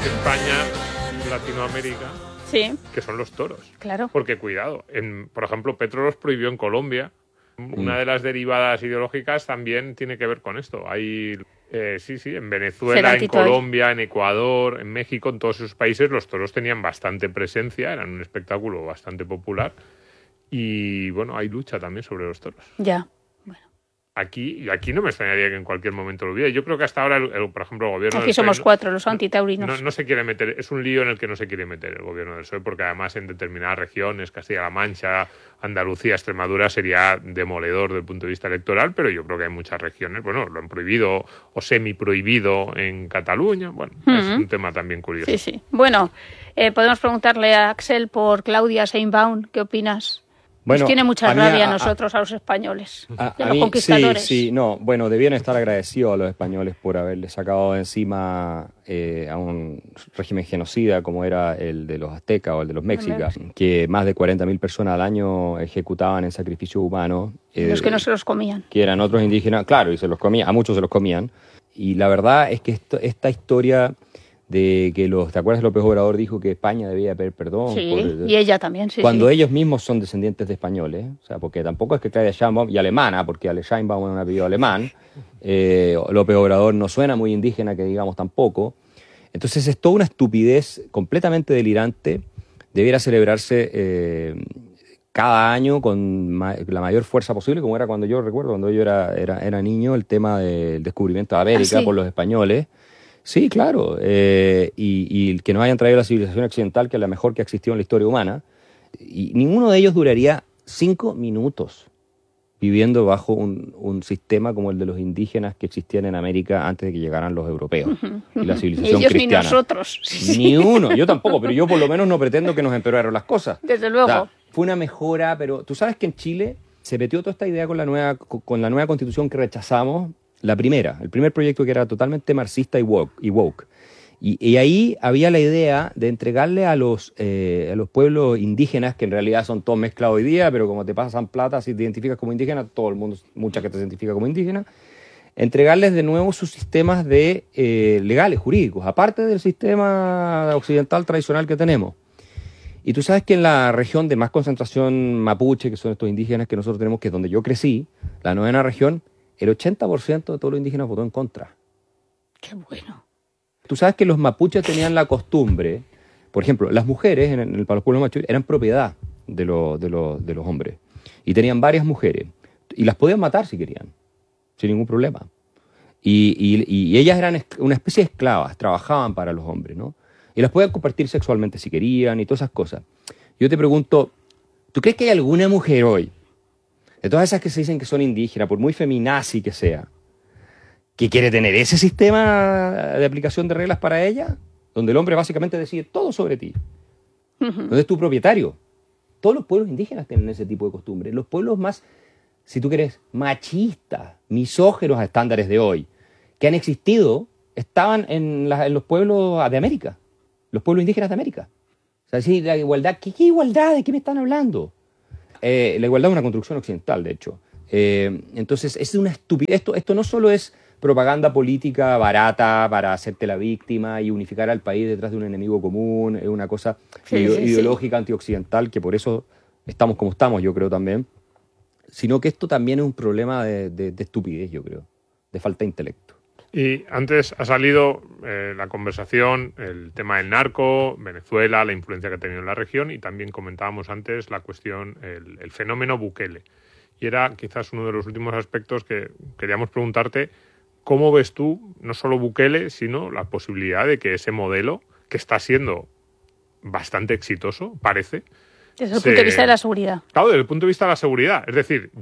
España, Latinoamérica, Sí, que son los toros. claro. Porque cuidado, por ejemplo, Petro los prohibió en Colombia. Una de las derivadas ideológicas también tiene que ver con esto. Hay, sí, en Venezuela, en Colombia, en Ecuador, en México, en todos esos países los toros tenían bastante presencia, eran un espectáculo bastante popular. Y bueno, hay lucha también sobre los toros. Ya. Aquí no me extrañaría que en cualquier momento lo hubiera. Yo creo que hasta ahora, por ejemplo, el gobierno Aquí del somos PSOE cuatro, los antitaurinos. no se quiere meter. Es un lío en el que no se quiere meter el gobierno del PSOE, porque además en determinadas regiones, Castilla-La Mancha, Andalucía, Extremadura, sería demoledor desde el punto de vista electoral, pero yo creo que hay muchas regiones, bueno, lo han prohibido o semi-prohibido en Cataluña. Bueno, es un tema también curioso. Sí. Bueno, podemos preguntarle a Axel por Claudia Sheinbaum, ¿qué opinas? Bueno, nos tiene mucha rabia a nosotros, a los españoles, de los conquistadores. Sí, bueno, debían estar agradecidos a los españoles por haberle sacado de encima a un régimen genocida como era el de los aztecas o el de los mexicas, que más de 40.000 personas al año ejecutaban en sacrificio humano. Los que no se los comían. Que eran otros indígenas, claro, y se los comían, a muchos se los comían. Y la verdad es que esta historia de que ¿te acuerdas? López Obrador dijo que España debía pedir perdón. Sí, y ella también, sí. Cuando ellos mismos son descendientes de españoles, o sea, porque tampoco es que Claudia Sheinbaum, y alemana, porque Sheinbaum es un apellido alemán, López Obrador no suena muy indígena, que digamos tampoco. Entonces es toda una estupidez completamente delirante, debiera celebrarse cada año con la mayor fuerza posible, como era cuando yo recuerdo, cuando yo era niño, el tema del descubrimiento de América por los españoles. Sí, claro, y que nos hayan traído la civilización occidental, que es la mejor que ha existido en la historia humana, y ninguno de ellos duraría 5 minutos viviendo bajo un sistema como el de los indígenas que existían en América antes de que llegaran los europeos y la civilización ni ellos cristiana. Ni nosotros. Ni uno, yo tampoco, pero yo por lo menos no pretendo que nos empeoraron las cosas. Desde luego. O sea, fue una mejora, pero tú sabes que en Chile se metió toda esta idea con la nueva constitución que rechazamos. El primer proyecto que era totalmente marxista y woke. Y ahí había la idea de entregarle a los pueblos indígenas, que en realidad son todos mezclados hoy día, pero como te pasan plata, si te identificas como indígena, todo el mundo, mucha que te identifica como indígena, entregarles de nuevo sus sistemas legales, jurídicos, aparte del sistema occidental tradicional que tenemos. Y tú sabes que en la región de más concentración mapuche, que son estos indígenas que nosotros tenemos, que es donde yo crecí, la 9ª región, el 80% de todos los indígenas votó en contra. ¡Qué bueno! Tú sabes que los mapuches tenían la costumbre, por ejemplo, las mujeres para los pueblos mapuches eran propiedad de los hombres. Y tenían varias mujeres. Y las podían matar si querían, sin ningún problema. Y ellas eran una especie de esclavas, trabajaban para los hombres, ¿no? Y las podían compartir sexualmente si querían y todas esas cosas. Yo te pregunto, ¿tú crees que hay alguna mujer hoy, de todas esas que se dicen que son indígenas, por muy feminazi que sea, que quiere tener ese sistema de aplicación de reglas para ella, donde el hombre básicamente decide todo sobre ti, donde es tu propietario? Todos los pueblos indígenas tienen ese tipo de costumbres. Los pueblos más, si tú quieres, machistas, misógenos a estándares de hoy, que han existido, estaban en los pueblos de América, los pueblos indígenas de América. O sea, decir, la igualdad, ¿qué igualdad? ¿De qué me están hablando? La igualdad es una construcción occidental, de hecho. Entonces, es una estupidez. Esto no solo es propaganda política barata para hacerte la víctima y unificar al país detrás de un enemigo común, es una cosa ideológica antioccidental, que por eso estamos como estamos, yo creo también, sino que esto también es un problema de estupidez, yo creo, de falta de intelecto. Y antes ha salido la conversación, el tema del narco, Venezuela, la influencia que ha tenido en la región, y también comentábamos antes la cuestión, el fenómeno Bukele. Y era quizás uno de los últimos aspectos que queríamos preguntarte, ¿cómo ves tú, no solo Bukele, sino la posibilidad de que ese modelo, que está siendo bastante exitoso, parece... Desde el punto de vista de la seguridad. Claro, desde el punto de vista de la seguridad. Es decir,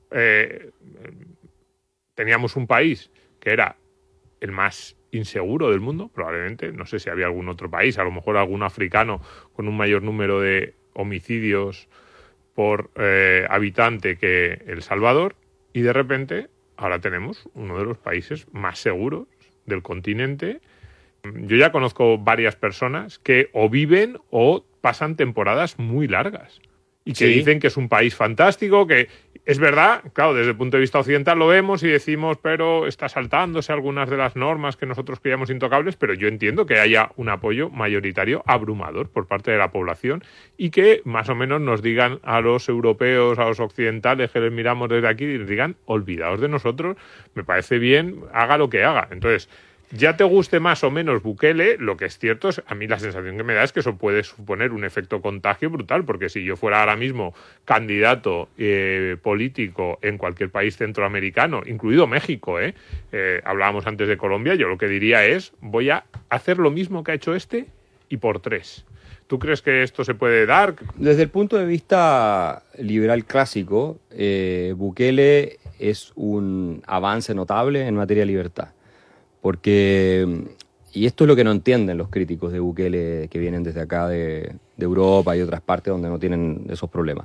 teníamos un país que era el más inseguro del mundo, probablemente. No sé si había algún otro país, a lo mejor algún africano con un mayor número de homicidios por habitante que El Salvador, y de repente ahora tenemos uno de los países más seguros del continente. Yo ya conozco varias personas que o viven o pasan temporadas muy largas y que dicen que es un país fantástico, Es verdad, claro, desde el punto de vista occidental lo vemos y decimos, pero está saltándose algunas de las normas que nosotros creíamos intocables, pero yo entiendo que haya un apoyo mayoritario abrumador por parte de la población y que más o menos nos digan a los europeos, a los occidentales que les miramos desde aquí, y nos digan, olvidaos de nosotros, me parece bien, haga lo que haga. Entonces, ya te guste más o menos Bukele, lo que es cierto es, a mí la sensación que me da es que eso puede suponer un efecto contagio brutal, porque si yo fuera ahora mismo candidato político en cualquier país centroamericano, incluido México, hablábamos antes de Colombia, yo lo que diría es, voy a hacer lo mismo que ha hecho este y por 3. ¿Tú crees que esto se puede dar? Desde el punto de vista liberal clásico, Bukele es un avance notable en materia de libertad. Porque, y esto es lo que no entienden los críticos de Bukele que vienen desde acá de Europa y otras partes donde no tienen esos problemas.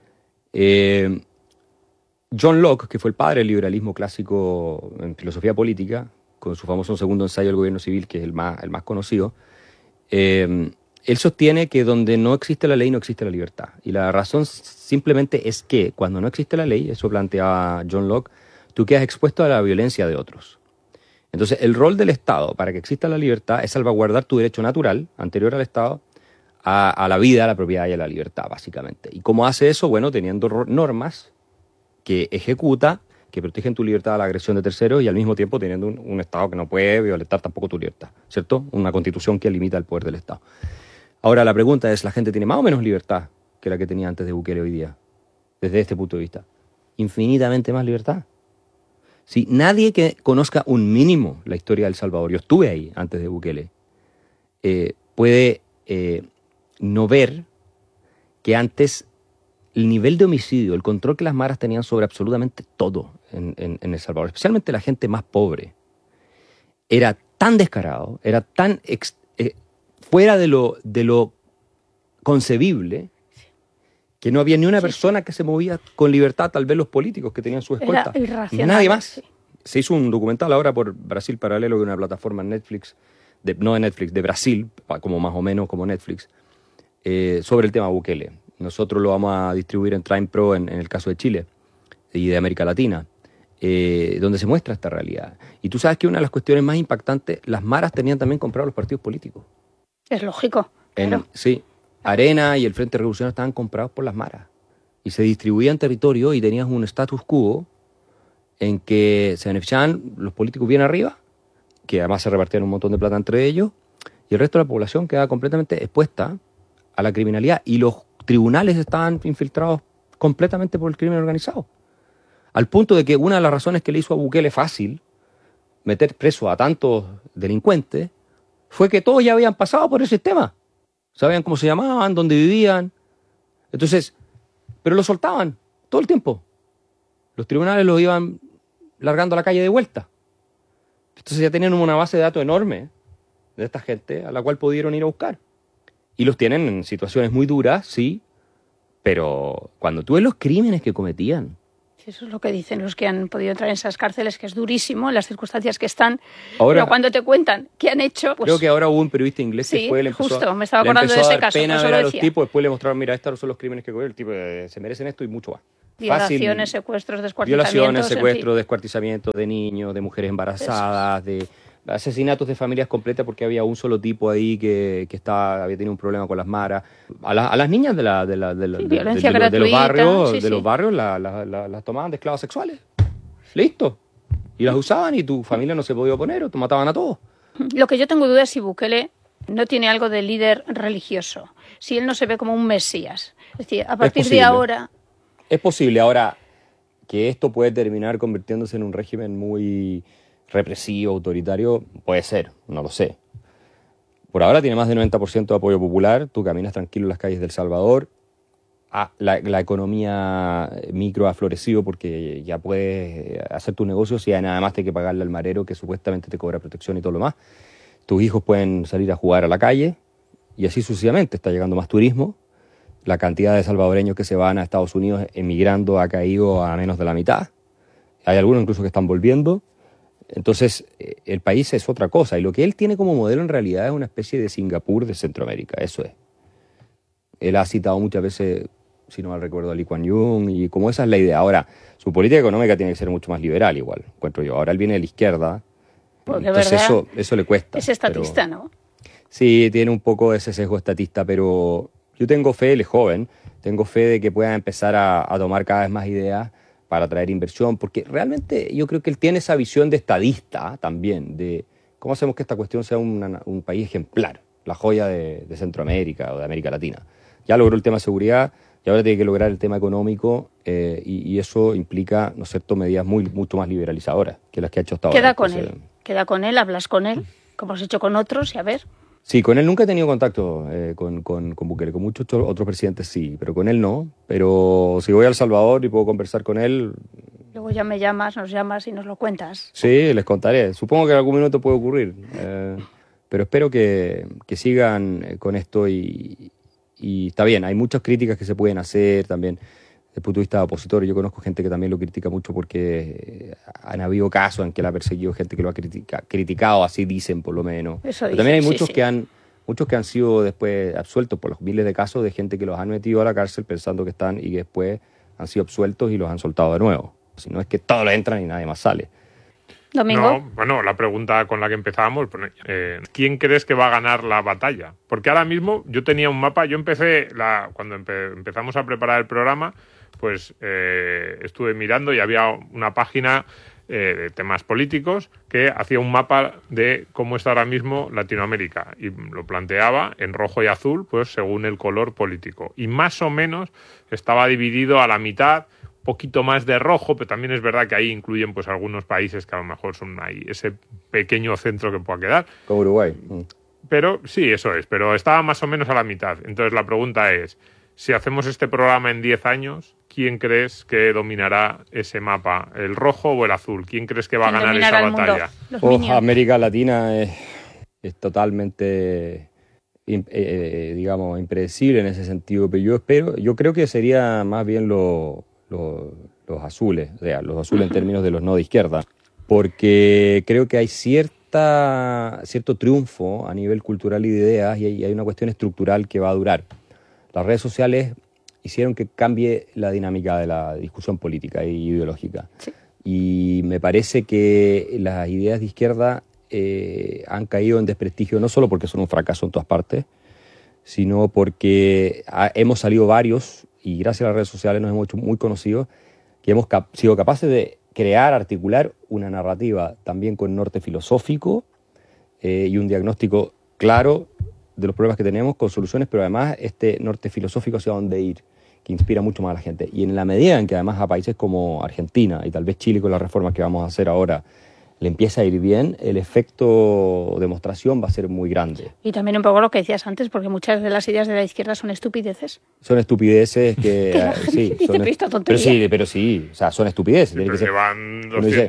John Locke, que fue el padre del liberalismo clásico en filosofía política, con su famoso segundo ensayo del gobierno civil, que es el más conocido, él sostiene que donde no existe la ley no existe la libertad. Y la razón simplemente es que cuando no existe la ley, eso planteaba John Locke, tú quedas expuesto a la violencia de otros. Entonces, el rol del Estado para que exista la libertad es salvaguardar tu derecho natural, anterior al Estado, a la vida, a la propiedad y a la libertad, básicamente. ¿Y cómo hace eso? Bueno, teniendo normas que ejecuta, que protegen tu libertad a la agresión de terceros y al mismo tiempo teniendo un Estado que no puede violentar tampoco tu libertad, ¿cierto? Una constitución que limita el poder del Estado. Ahora, la pregunta es, ¿la gente tiene más o menos libertad que la que tenía antes de Bukele hoy día? Desde este punto de vista. Infinitamente más libertad. Si nadie que conozca un mínimo la historia de El Salvador, yo estuve ahí antes de Bukele, puede no ver que antes el nivel de homicidio, el control que las maras tenían sobre absolutamente todo en El Salvador, especialmente la gente más pobre, era tan descarado, era tan fuera de lo concebible, que no había ni una persona que se movía con libertad, tal vez los políticos que tenían su escolta. Era irracional. Nadie más. Sí. Se hizo un documental ahora por Brasil Paralelo, que es una plataforma en Netflix, no de Netflix, de Brasil, como más o menos como Netflix, sobre el tema Bukele. Nosotros lo vamos a distribuir en Prime Pro en el caso de Chile y de América Latina, donde se muestra esta realidad. Y tú sabes que una de las cuestiones más impactantes, las maras tenían también comprados los partidos políticos. Es lógico. Claro. Sí. Arena y el Frente Revolucionario estaban comprados por las maras y se distribuían territorio y tenías un status quo en que se beneficiaban los políticos bien arriba, que además se repartían un montón de plata entre ellos, y el resto de la población quedaba completamente expuesta a la criminalidad y los tribunales estaban infiltrados completamente por el crimen organizado. Al punto de que una de las razones que le hizo a Bukele fácil meter preso a tantos delincuentes fue que todos ya habían pasado por el sistema. Sabían cómo se llamaban, dónde vivían. Entonces, pero los soltaban todo el tiempo. Los tribunales los iban largando a la calle de vuelta. Entonces ya tenían una base de datos enorme de esta gente a la cual pudieron ir a buscar. Y los tienen en situaciones muy duras, sí, pero cuando tú ves los crímenes que cometían. Eso es lo que dicen los que han podido entrar en esas cárceles, que es durísimo en las circunstancias que están. Ahora, pero cuando te cuentan qué han hecho, pues... Creo que ahora hubo un periodista inglés que sí, fue, le empezó, justo, me estaba acordando de ese caso, pena por eso ver lo a los decía. tipos, después le mostraron, mira, estos son los crímenes que cometieron, el tipo, se merecen esto y mucho más. Violaciones, secuestros, descuartizamientos. Violaciones, secuestros, descuartizamientos de niños, de mujeres embarazadas, de asesinatos de familias completas porque había un solo tipo ahí que había tenido un problema con las maras. A las niñas de los barrios las tomaban de esclavas sexuales. Listo. Y las usaban y tu familia no se podía oponer o te mataban a todos. Lo que yo tengo duda es si Bukele no tiene algo de líder religioso, si él no se ve como un mesías. Es decir, a partir de ahora... Es posible. Ahora, que esto puede terminar convirtiéndose en un régimen muy represivo, autoritario, puede ser, no lo sé. Por ahora tiene más del 90% de apoyo popular, tú caminas tranquilo en las calles de El Salvador, la economía micro ha florecido porque ya puedes hacer tus negocios y nada más te hay que pagarle al marero que supuestamente te cobra protección y todo lo más. Tus hijos pueden salir a jugar a la calle y así sucesivamente. Está llegando más turismo. La cantidad de salvadoreños que se van a Estados Unidos emigrando ha caído a menos de la mitad. Hay algunos incluso que están volviendo. Entonces, el país es otra cosa. Y lo que él tiene como modelo en realidad es una especie de Singapur de Centroamérica. Eso es. Él ha citado muchas veces si no mal recuerdo, a Lee Kuan Yew, y como esa es la idea. Ahora, su política económica tiene que ser mucho más liberal igual, encuentro yo. Ahora él viene de la izquierda, Porque entonces verdad, eso le cuesta. es estatista, ¿no? Sí, tiene un poco ese sesgo estatista, pero yo tengo fe, él es joven, tengo fe de que pueda empezar a tomar cada vez más ideas para atraer inversión, porque realmente yo creo que él tiene esa visión de estadista también, de cómo hacemos que esta cuestión sea un país ejemplar, la joya de Centroamérica o de América Latina. Ya logró el tema de seguridad y ahora tiene que lograr el tema económico y eso implica, ¿no es cierto?, medidas mucho más liberalizadoras que las que ha hecho hasta ahora. Queda con él, hablas con él, como has hecho con otros, y a ver. Sí, con él nunca he tenido contacto con Bukele, con muchos otros presidentes sí, pero con él no. Pero si voy a El Salvador y puedo conversar con él... Luego ya me llamas, nos llamas y nos lo cuentas. Sí, les contaré. Supongo que en algún minuto puede ocurrir. Pero espero que sigan con esto y está bien. Hay muchas críticas que se pueden hacer también desde el punto de vista opositor. Yo conozco gente que también lo critica mucho porque han habido casos en que la ha perseguido gente que lo ha criticado, así dicen por lo menos. Pero también hay muchos que han sido después absueltos por los miles de casos de gente que los han metido a la cárcel pensando que están y que después han sido absueltos y los han soltado de nuevo. Si no es que todos entran y nadie más sale. Domingo. No, bueno, la pregunta con la que empezábamos, ¿quién crees que va a ganar la batalla? Porque ahora mismo yo tenía un mapa, yo empecé, cuando empezamos a preparar el programa, pues estuve mirando y había una página de temas políticos que hacía un mapa de cómo está ahora mismo Latinoamérica y lo planteaba en rojo y azul, pues según el color político. Y más o menos estaba dividido a la mitad, poquito más de rojo, pero también es verdad que ahí incluyen pues algunos países que a lo mejor son ahí ese pequeño centro que pueda quedar. Como Uruguay. Pero sí, eso es, pero estaba más o menos a la mitad. Entonces la pregunta es, si hacemos este programa en 10 años, ¿quién crees que dominará ese mapa? ¿El rojo o el azul? ¿Quién crees que va a ganar esa batalla? América Latina es totalmente digamos impredecible en ese sentido, pero yo creo que sería más bien los azules, o sea, los azules en términos de los no de izquierda, porque creo que hay cierto triunfo a nivel cultural y de ideas y hay una cuestión estructural que va a durar. Las redes sociales hicieron que cambie la dinámica de la discusión política e ideológica. Sí. Y me parece que las ideas de izquierda han caído en desprestigio no solo porque son un fracaso en todas partes, sino porque hemos salido varios, y gracias a las redes sociales nos hemos hecho muy conocidos, que hemos sido capaces de crear, articular una narrativa también con norte filosófico y un diagnóstico claro de los problemas que tenemos, con soluciones, pero además este norte filosófico hacia dónde ir, que inspira mucho más a la gente. Y en la medida en que además a países como Argentina y tal vez Chile con las reformas que vamos a hacer ahora le empieza a ir bien, el efecto demostración va a ser muy grande. Y también un poco lo que decías antes, porque muchas de las ideas de la izquierda son estupideces. Son estupideces que... sí, pero sí, o sea, son estupideces. Sí, pero llevan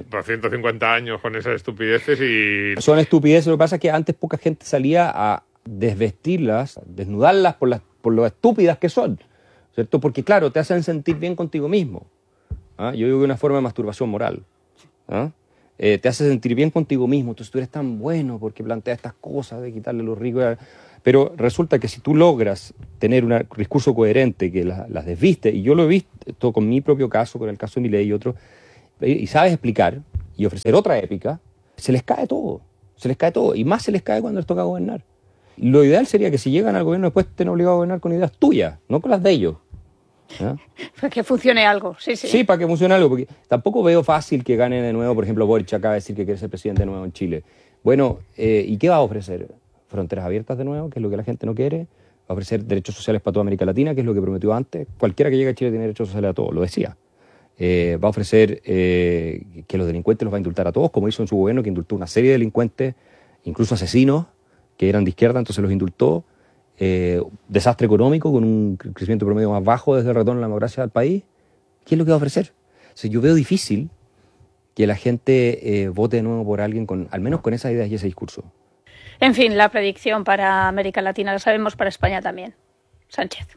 250 años con esas estupideces y... Son estupideces, lo que pasa es que antes poca gente salía a desvestirlas, desnudarlas por lo estúpidas que son, ¿cierto? Porque claro, te hacen sentir bien contigo mismo. ¿Ah? Yo digo que es una forma de masturbación moral. ¿Ah? Te hace sentir bien contigo mismo, entonces tú eres tan bueno porque planteas estas cosas de quitarle lo rico. Pero resulta que si tú logras tener un discurso coherente que las desviste, y yo lo he visto con mi propio caso, con el caso de Milei y otros, y sabes explicar y ofrecer otra épica, se les cae todo, y más se les cae cuando les toca gobernar. Lo ideal sería que si llegan al gobierno después estén obligados a gobernar con ideas tuyas, no con las de ellos. ¿Ah? Para que funcione algo, sí. Sí, para que funcione algo, porque tampoco veo fácil que gane de nuevo, por ejemplo, Boric acaba de decir que quiere ser presidente de nuevo en Chile. Bueno, ¿y qué va a ofrecer? ¿Fronteras abiertas de nuevo, que es lo que la gente no quiere? ¿Va a ofrecer derechos sociales para toda América Latina, que es lo que prometió antes? Cualquiera que llegue a Chile tiene derechos sociales a todos, lo decía. Va a ofrecer que los delincuentes los va a indultar a todos, como hizo en su gobierno, que indultó una serie de delincuentes, incluso asesinos, que eran de izquierda, entonces los indultó. Desastre económico con un crecimiento promedio más bajo desde el retorno a la democracia del país. ¿Qué es lo que va a ofrecer? O sea, yo veo difícil que la gente vote de nuevo por alguien al menos con esas ideas y ese discurso. En fin, la predicción para América Latina la sabemos, para España también. Sánchez.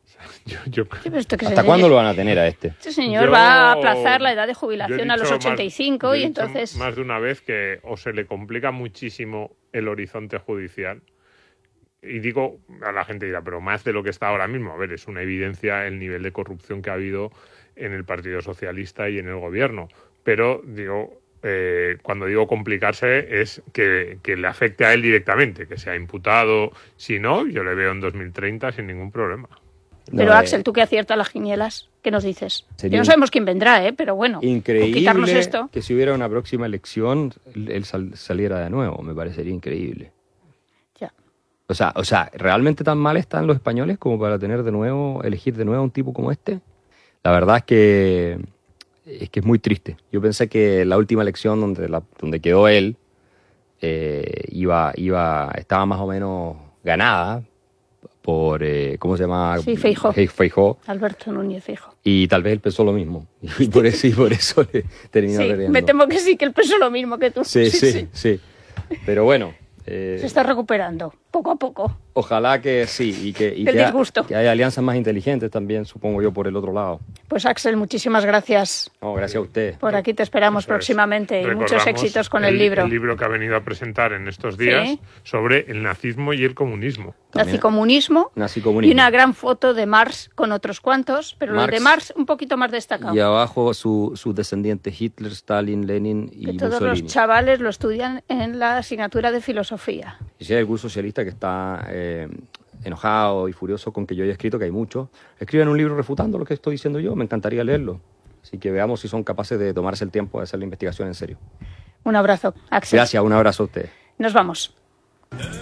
¿Hasta cuándo lo van a tener a este? Este señor va a aplazar la edad de jubilación a los 85 y entonces... Más de una vez que o se le complica muchísimo el horizonte judicial, Y digo, a la gente dirá, pero más de lo que está ahora mismo. A ver, es una evidencia el nivel de corrupción que ha habido en el Partido Socialista y en el gobierno. Pero, digo, cuando digo complicarse es que le afecte a él directamente, que sea imputado. Si no, yo le veo en 2030 sin ningún problema. Pero Axel, tú que aciertas las quinielas, ¿qué nos dices? Ya no sabemos quién vendrá, pero bueno, increíble quitarnos esto. Que si hubiera una próxima elección, él saliera de nuevo, me parecería increíble. Ya. O sea, ¿realmente tan mal están los españoles como para elegir de nuevo a un tipo como este? La verdad es que es muy triste. Yo pensé que la última elección donde quedó él estaba más o menos ganada por, ¿cómo se llama? Sí, Feijóo. Alberto Núñez Feijóo. Y tal vez él pensó lo mismo. Y por eso le terminó perdiendo. Me temo que sí, que él pensó lo mismo que tú. Sí. Pero bueno. Se está recuperando, poco a poco. Ojalá que sí, y que haya alianzas más inteligentes también, supongo yo, por el otro lado. Pues Axel, muchísimas gracias. No, gracias a usted. Por aquí te esperamos próximamente y muchos éxitos con el libro. El libro que ha venido a presentar en estos días sobre el nazismo y el comunismo. Nazicomunismo. Y una gran foto de Marx con otros cuantos, pero el de Marx un poquito más destacado. Y abajo sus descendientes Hitler, Stalin, Lenin y Mussolini. Todos los chavales lo estudian en la asignatura de filosofía. Y si hay algún socialista que está enojado y furioso con que yo haya escrito, que hay muchos, escriban un libro refutando lo que estoy diciendo yo, me encantaría leerlo. Así que veamos si son capaces de tomarse el tiempo de hacer la investigación en serio. Un abrazo, Axel. Gracias, un abrazo a ustedes. Nos vamos.